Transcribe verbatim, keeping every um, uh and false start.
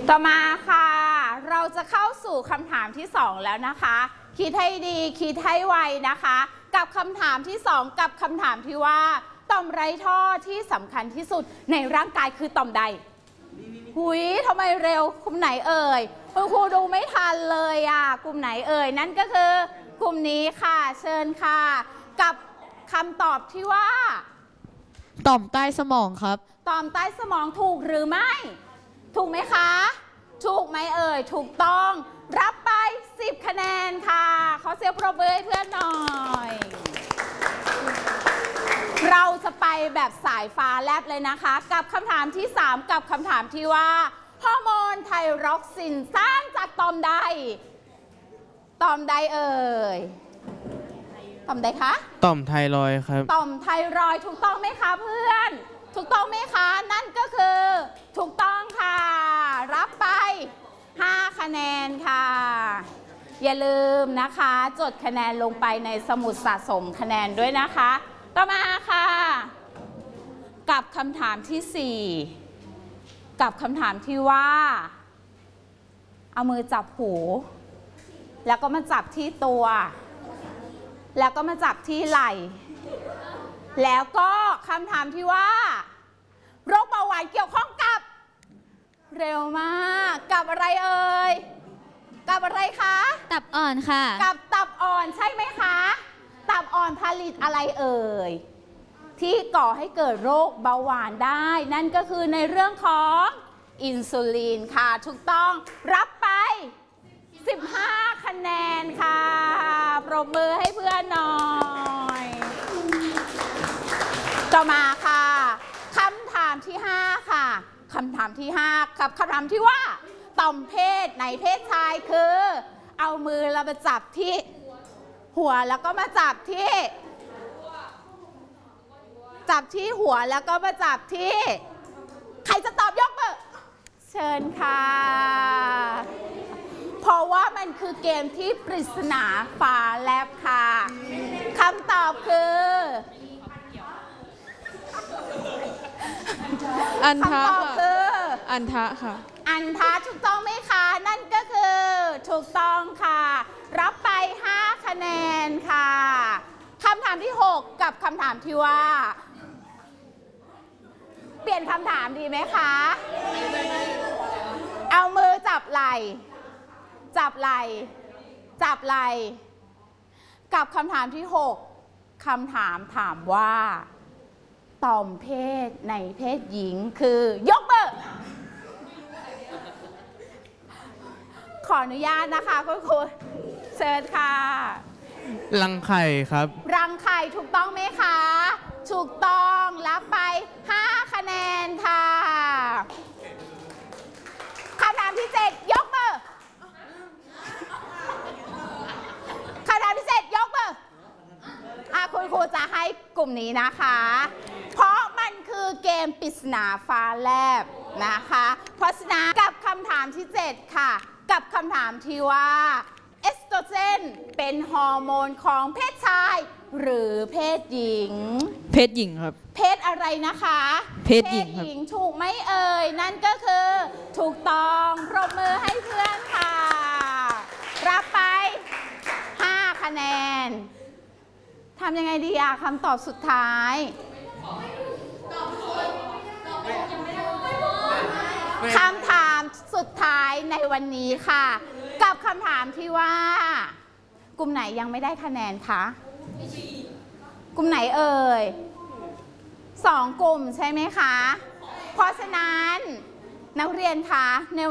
ต่อมาค่ะเราจะเข้าสู่คำถามที่สองแล้วนะคะคิดให้ดีคิดให้ไวนะคะกับคำถามที่สองกับคำถามที่ว่าต่อมไร้ท่อที่สำคัญที่สุดในร่างกายคือต่อมใดหุยทำไมเร็วกลุ่มไหนเอ่ยคุณครูดูไม่ทันเลยอ่ะกลุ่มไหนเอ่ยนั่นก็คือกลุ่มนี้ค่ะเชิญค่ะกับคำตอบที่ว่าต่อมใต้สมองครับต่อมใต้สมองถูกหรือไม่ถูกไหมคะถูกไหมเอ่ยถูกต้องรับไปสิบคะแนนค่ะขอเสียงปรบมือให้เพื่อนหน่อยเราจะไปแบบสายฟ้าแลบเลยนะคะกับคำถามที่สามกับคำถามที่ว่าฮอร์โมนไทรอกซินสร้างจากต่อมใดต่อมใดเอ่ยต่อมใดคะต่อมไทรอยด์ครับต่อมไทรอยด์ถูกต้องไหมคะเพื่อนถูกต้องไหมคะนั่นก็คือถูกต้องค่ะรับไปห้าคะแนนค่ะอย่าลืมนะคะจดคะแนนลงไปในสมุดสะสมคะแนนด้วยนะคะต่อมาค่ะกับคำถามที่สี่กับคำถามที่ว่าเอามือจับหูแล้วก็มาจับที่ตัวแล้วก็มาจับที่ไหล่แล้วก็คำถามที่ว่าโรคเบาหวานเกี่ยวข้องกับเร็วมากกับอะไรเอ่ยกับอะไรคะตับอ่อนค่ะกับตับอ่อนใช่ไหมคะตับอ่อนผลิตอะไรเอ่ยที่ก่อให้เกิดโรคเบาหวานได้นั่นก็คือในเรื่องของอินซูลินค่ะถูกต้องรับไปสิบห้าคะแนนค่ะปรบมือให้เพื่อนหน่อยต่อมาค่ะคำถามที่ห้าค่ะคำถามที่ห้ากับคำถามที่ว่าต่อมเพศในเพศชายคือเอามือเรามาจับที่หัวแล้วก็มาจับที่จับที่หัวแล้วก็มาจับที่ใครจะตอบยกมือเชิญค่ะเพราะว่ามันคือเกมที่ปริศนาฟ้าแลบค่ะคำตอบคืออันทะคำตอบคืออันทะค่ะอันทะถูกต้องไหมคะนั่นก็คือถูกต้องค่ะรับไปห้าคะแนนค่ะคำถามที่หกกับคำถามที่ว่าเปลี่ยนคำถามดีไหมคะเอามือจับไหล่จับไหล่จับไหล่กับคำถามที่หกคำถามถามว่าต่อมเพศในเพศหญิงคือยกมือขออนุญาตนะคะคุณครูเชิญค่ะรังไข่ครับรังไข่ถูกต้องไหมคะถูกต้องรับไปห้าคะแนนค่ะคำถามที่เจ็ดยกมือคำถามที่เจ็ดยกมืออ่ะคุณครูจะให้กลุ่มนี้นะคะเพราะมันคือเกมปริศนาฟ้าแลบนะคะเพราะฉะนั้นกับคำถามที่เจ็ดค่ะกับคำถามที่ว่าเอสโตรเจนเป็นฮอร์โมนของเพศชายหรือเพศหญิงเพศหญิงครับเพศอะไรนะคะเพศหญิงครับถูกไหมเอ่ยนั่นก็คือถูกต้องปรบมือให้เพื่อนค่ะรับไปห้าคะแนนทำยังไงดีอะคำตอบสุดท้ายคำถามสุดท้ายในวันนี้ค่ะกับคำถามที่ว่ากลุ่มไหนยังไม่ได้คะแนนคะกลุ่มไหนเอ่ยสองกลุ่มใช่ไหมคะเพราะฉะนั้นนักเรียนคะใน